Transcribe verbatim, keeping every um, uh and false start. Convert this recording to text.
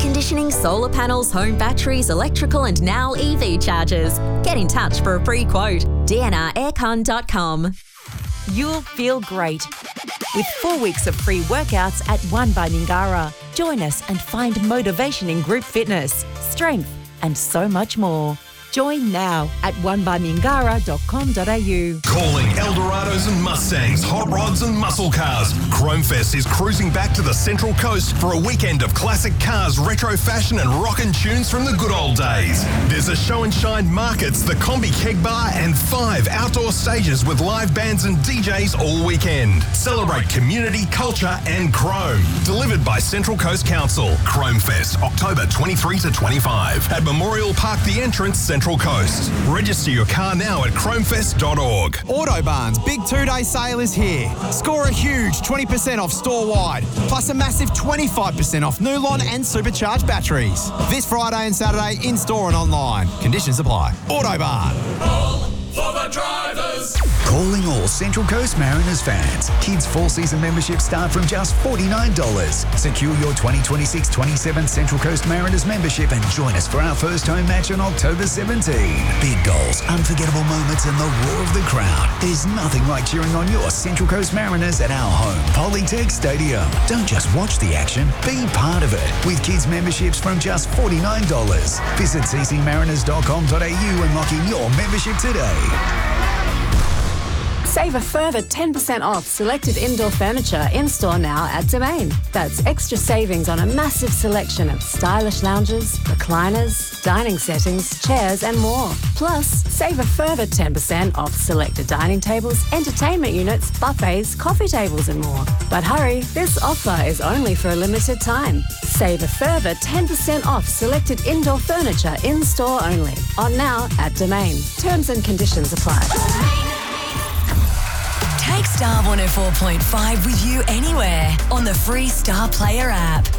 conditioning, solar panels, home batteries, electrical and now E V chargers. Get in touch for a free quote. d n r aircon dot com. You'll feel great with four weeks of free workouts at One by Mingara. Join us and find motivation in group fitness, strength and so much more. Join now at one by mingara dot com dot a u. Calling Eldorados and Mustangs, hot rods and muscle cars. Chromefest is cruising back to the Central Coast for a weekend of classic cars, retro fashion and rockin' tunes from the good old days. There's a show and shine markets, the Combi Keg Bar and five outdoor stages with live bands and D Js all weekend. Celebrate community, culture and Chrome. Delivered by Central Coast Council. Chromefest, October twenty-third to twenty-fifth at Memorial Park, the entrance, Central Coast. Register your car now at chromefest dot org. Autobarn's big two-day sale is here. Score a huge twenty percent off store-wide, plus a massive twenty-five percent off Nulon and supercharged batteries. This Friday and Saturday in-store and online. Conditions apply. Autobarn. All for the drivers. Calling all Central Coast Mariners fans. Kids four-season memberships start from just forty-nine dollars. Secure your twenty twenty-six twenty-seven Central Coast Mariners membership and join us for our first home match on October seventeenth. Big goals, unforgettable moments and the roar of the crowd. There's nothing like cheering on your Central Coast Mariners at our home Polytech Stadium. Don't just watch the action, be part of it. With kids memberships from just forty-nine dollars. Visit c c mariners dot com dot a u and lock in your membership today. Save a further ten percent off selected indoor furniture in-store now at Domain. That's extra savings on a massive selection of stylish lounges, recliners, dining settings, chairs and more. Plus, save a further ten percent off selected dining tables, entertainment units, buffets, coffee tables and more. But hurry, this offer is only for a limited time. Save a further ten percent off selected indoor furniture in-store only. On now at Domain. Terms and conditions apply. Take Star one oh four point five with you anywhere on the free Star Player app.